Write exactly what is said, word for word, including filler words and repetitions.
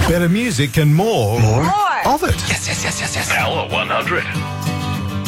Better music and more, More? More. of it. Yes, yes, yes, yes, yes. Power one hundred.